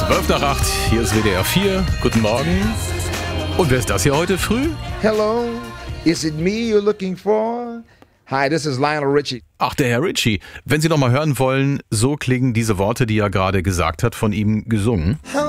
12 nach 8, hier ist WDR 4. Guten Morgen. Und wer ist das hier heute früh? Hello, is it me you're looking for? Hi, this is Lionel Richie. Ach, der Herr Ritchie. Wenn Sie noch mal hören wollen, so klingen diese Worte, die er gerade gesagt hat, von ihm gesungen. Hello.